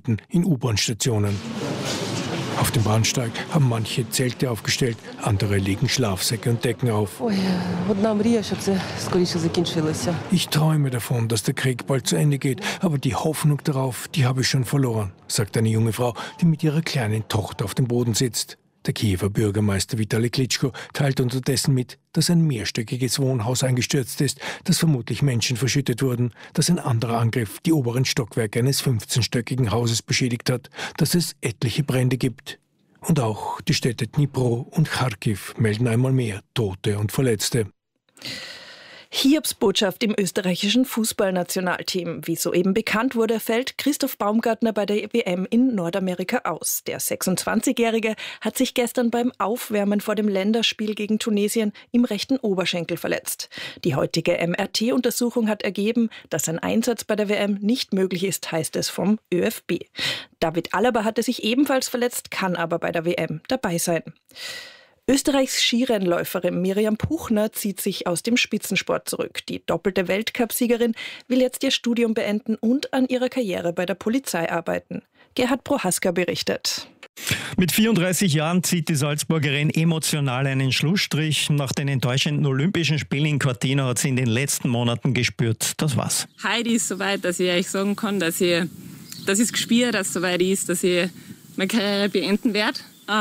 Zelten in U-Bahn-Stationen. Auf dem Bahnsteig haben manche Zelte aufgestellt, andere legen Schlafsäcke und Decken auf. Ich träume davon, dass der Krieg bald zu Ende geht, aber die Hoffnung darauf, die habe ich schon verloren, sagt eine junge Frau, die mit ihrer kleinen Tochter auf dem Boden sitzt. Der Kiewer Bürgermeister Vitali Klitschko teilt unterdessen mit, dass ein mehrstöckiges Wohnhaus eingestürzt ist, dass vermutlich Menschen verschüttet wurden, dass ein anderer Angriff die oberen Stockwerke eines 15-stöckigen Hauses beschädigt hat, dass es etliche Brände gibt. Und auch die Städte Dnipro und Charkiw melden einmal mehr Tote und Verletzte. Hiobsbotschaft im österreichischen Fußballnationalteam. Wie soeben bekannt wurde, fällt Christoph Baumgartner bei der WM in Nordamerika aus. Der 26-Jährige hat sich gestern beim Aufwärmen vor dem Länderspiel gegen Tunesien im rechten Oberschenkel verletzt. Die heutige MRT-Untersuchung hat ergeben, dass ein Einsatz bei der WM nicht möglich ist, heißt es vom ÖFB. David Alaba hatte sich ebenfalls verletzt, kann aber bei der WM dabei sein. Österreichs Skirennläuferin Miriam Puchner zieht sich aus dem Spitzensport zurück. Die doppelte Weltcupsiegerin will jetzt ihr Studium beenden und an ihrer Karriere bei der Polizei arbeiten. Gerhard Prohaska berichtet. Mit 34 Jahren zieht die Salzburgerin emotional einen Schlussstrich. Nach den enttäuschenden Olympischen Spielen in Cortina hat sie in den letzten Monaten gespürt, das war's. Heute ist es soweit, dass ich euch sagen kann, dass ich es gespürt, dass es soweit ist, dass ich meine Karriere beenden werde.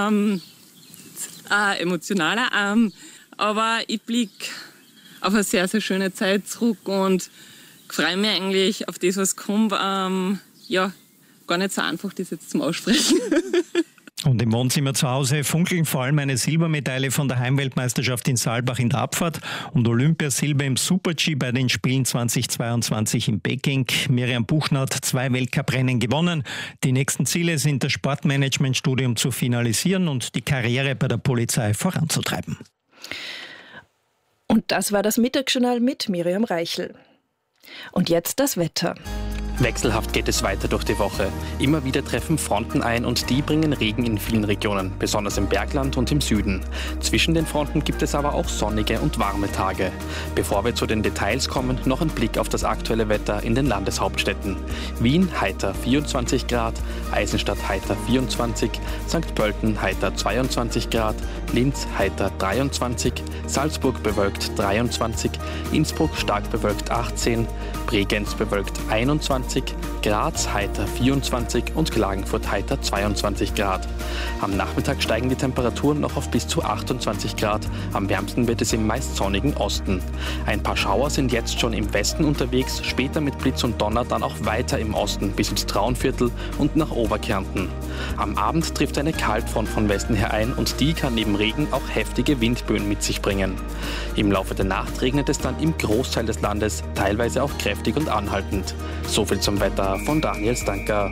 Emotionaler, aber ich blicke auf eine sehr, sehr schöne Zeit zurück und freue mich eigentlich auf das, was kommt. Gar nicht so einfach, das jetzt zum Aussprechen. Und im Wohnzimmer zu Hause funkeln vor allem eine Silbermedaille von der Heimweltmeisterschaft in Saalbach in der Abfahrt und Olympiasilber im Super-G bei den Spielen 2022 in Peking. Miriam Puchner hat 2 Weltcuprennen gewonnen. Die nächsten Ziele sind, das Sportmanagementstudium zu finalisieren und die Karriere bei der Polizei voranzutreiben. Und das war das Mittagsjournal mit Miriam Reichel. Und jetzt das Wetter. Wechselhaft geht es weiter durch die Woche. Immer wieder treffen Fronten ein und die bringen Regen in vielen Regionen, besonders im Bergland und im Süden. Zwischen den Fronten gibt es aber auch sonnige und warme Tage. Bevor wir zu den Details kommen, noch ein Blick auf das aktuelle Wetter in den Landeshauptstädten. Wien heiter 24 Grad, Eisenstadt heiter 24, St. Pölten heiter 22 Grad, Linz heiter 23, Salzburg bewölkt 23, Innsbruck stark bewölkt 18, Bregenz bewölkt 21, Graz heiter 24 und Klagenfurt heiter 22 Grad. Am Nachmittag steigen die Temperaturen noch auf bis zu 28 Grad. Am wärmsten wird es im meist sonnigen Osten. Ein paar Schauer sind jetzt schon im Westen unterwegs, später mit Blitz und Donner dann auch weiter im Osten bis ins Traunviertel und nach Oberkärnten. Am Abend trifft eine Kaltfront von Westen her ein und die kann neben Regen auch heftige Windböen mit sich bringen. Im Laufe der Nacht regnet es dann im Großteil des Landes, teilweise auch kräftig und anhaltend. So viel zum Wetter von Daniel Stanker.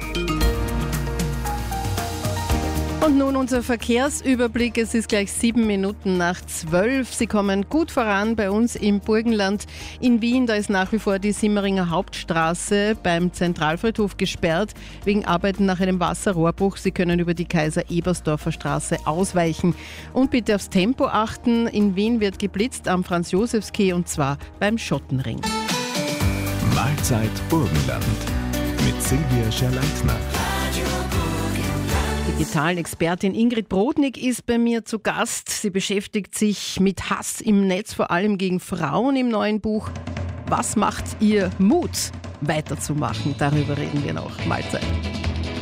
Und nun unser Verkehrsüberblick. Es ist gleich 7 Minuten nach 12. Sie kommen gut voran bei uns im Burgenland. In Wien, da ist nach wie vor die Simmeringer Hauptstraße beim Zentralfriedhof gesperrt, wegen Arbeiten nach einem Wasserrohrbruch. Sie können über die Kaiser-Ebersdorfer Straße ausweichen. Und bitte aufs Tempo achten. In Wien wird geblitzt am Franz-Josefs-Quai und zwar beim Schottenring. Mahlzeit Burgenland mit Silvia Scherleitner. Digitalen Expertin Ingrid Brodnik ist bei mir zu Gast. Sie beschäftigt sich mit Hass im Netz, vor allem gegen Frauen im neuen Buch. Was macht ihr Mut, weiterzumachen? Darüber reden wir noch. Mahlzeit.